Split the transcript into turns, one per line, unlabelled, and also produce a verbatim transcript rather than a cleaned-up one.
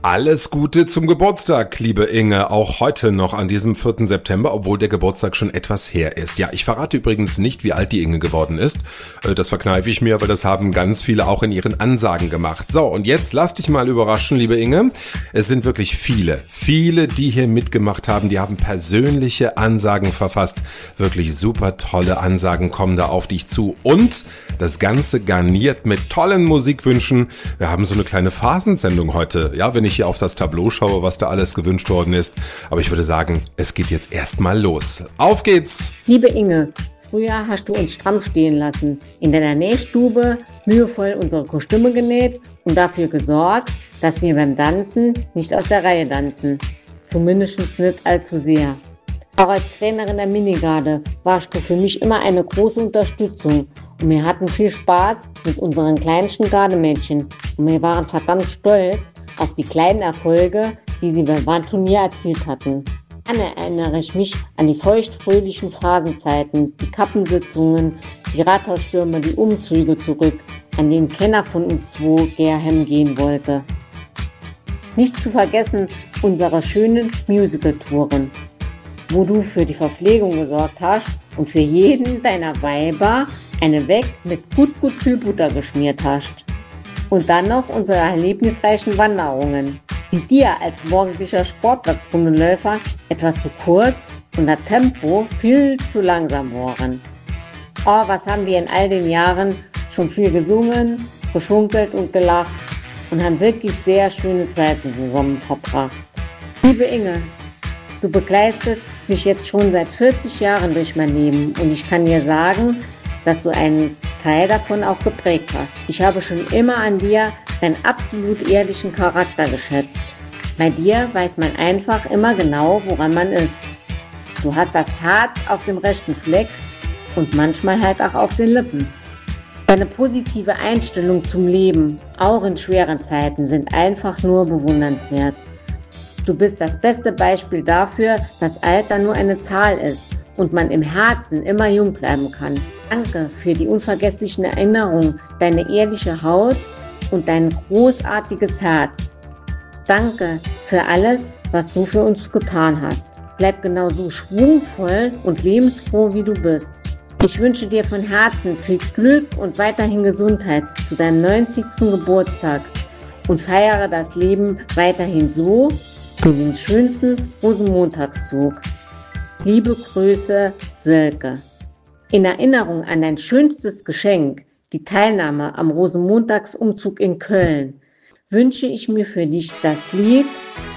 Alles Gute zum Geburtstag, liebe Inge, auch heute noch an diesem vierten September, obwohl der Geburtstag schon etwas her ist. Ja, ich verrate übrigens nicht, wie alt die Inge geworden ist. Das verkneife ich mir, weil das haben ganz viele auch in ihren Ansagen gemacht. So, und jetzt lass dich mal überraschen, liebe Inge. Es sind wirklich viele, viele, die hier mitgemacht haben, die haben persönliche Ansagen verfasst. Wirklich super tolle Ansagen kommen da auf dich zu. Und das Ganze garniert mit tollen Musikwünschen. Wir haben so eine kleine Phasensendung heute, ja, wenn ich hier auf das Tableau schaue, was da alles gewünscht worden ist. Aber ich würde sagen, es geht jetzt erstmal los. Auf geht's!
Liebe Inge, früher hast du uns stramm stehen lassen, in deiner Nähstube mühevoll unsere Kostüme genäht und dafür gesorgt, dass wir beim Tanzen nicht aus der Reihe tanzen. Zumindest nicht allzu sehr. Auch als Trainerin der Minigarde warst du für mich immer eine große Unterstützung und wir hatten viel Spaß mit unseren kleinsten Gardemädchen und wir waren verdammt stolz auf die kleinen Erfolge, die sie beim Wandturnier erzielt hatten. Dann erinnere ich mich an die feuchtfröhlichen Phasenzeiten, die Kappensitzungen, die Rathausstürme, die Umzüge zurück, an denen keiner von uns zwei Gerhem gehen wollte. Nicht zu vergessen unsere schönen Musical-Touren, wo du für die Verpflegung gesorgt hast und für jeden deiner Weiber eine Weg mit gut, gut viel Butter geschmiert hast. Und dann noch unsere erlebnisreichen Wanderungen, die dir als morgendlicher Sportplatzrundenläufer etwas zu kurz und das Tempo viel zu langsam waren. Oh, was haben wir in all den Jahren schon viel gesungen, geschunkelt und gelacht und haben wirklich sehr schöne Zeiten zusammen verbracht. Liebe Inge, du begleitest mich jetzt schon seit vierzig Jahren durch mein Leben und ich kann dir sagen, dass du einen Teil davon auch geprägt hast. Ich habe schon immer an dir deinen absolut ehrlichen Charakter geschätzt. Bei dir weiß man einfach immer genau, woran man ist. Du hast das Herz auf dem rechten Fleck und manchmal halt auch auf den Lippen. Deine positive Einstellung zum Leben, auch in schweren Zeiten, sind einfach nur bewundernswert. Du bist das beste Beispiel dafür, dass Alter nur eine Zahl ist und man im Herzen immer jung bleiben kann. Danke für die unvergesslichen Erinnerungen, deine ehrliche Haut und dein großartiges Herz. Danke für alles, was du für uns getan hast. Bleib genauso schwungvoll und lebensfroh, wie du bist. Ich wünsche dir von Herzen viel Glück und weiterhin Gesundheit zu deinem neunzigsten Geburtstag und feiere das Leben weiterhin so wie den schönsten Rosenmontagszug. Liebe Grüße, Silke. In Erinnerung an dein schönstes Geschenk, die Teilnahme am Rosenmontagsumzug in Köln, wünsche ich mir für dich das Lied